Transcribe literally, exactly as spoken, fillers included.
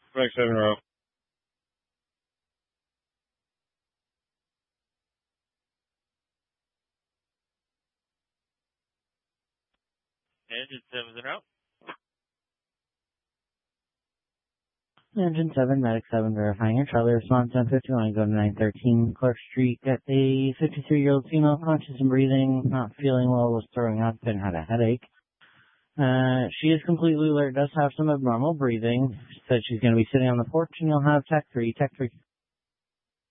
Mike seven row. Engine seven's en route. Engine seven, Medic seven, verifying your Charlie response ten fifty-one, go to nine thirteen Clark Street. Got a fifty-three-year-old female, conscious and breathing, not feeling well, was throwing up, and had a headache. Uh, she is completely alert, does have some abnormal breathing. Said she's going to be sitting on the porch, and you'll have Tech three. Tech three